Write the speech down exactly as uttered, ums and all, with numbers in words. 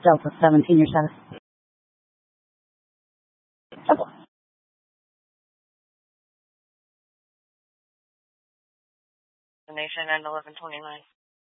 Delta seventeen, your status. Okay. Nation and eleven twenty-nine.